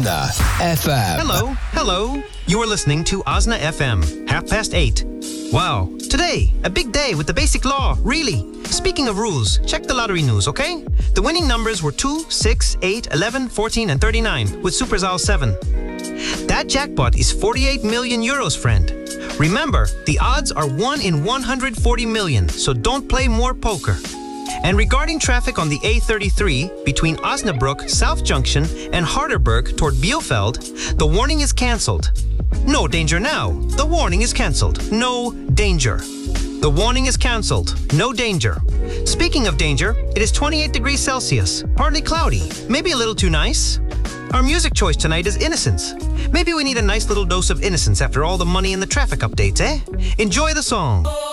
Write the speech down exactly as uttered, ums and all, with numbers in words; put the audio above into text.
Osna F M. Hello, hello. You are listening to Osna F M, half past eight. Wow, today, a big day with the basic law, really. Speaking of rules, check the lottery news, okay? The winning numbers were two, six, eight, eleven, fourteen, and thirty-nine, with Superzal seven. That jackpot is forty-eight million euros, friend. Remember, the odds are one in one hundred forty million, so don't play more poker. And regarding traffic on the A thirty-three between Osnabrück South Junction and Harderberg toward Bielefeld, the warning is cancelled. No danger now. The warning is cancelled. No danger. The warning is cancelled. No danger. Speaking of danger, it is twenty-eight degrees Celsius, partly cloudy, maybe a little too nice. Our music choice tonight is Innocence. Maybe we need a nice little dose of innocence after all the money and the traffic updates, eh? Enjoy the song.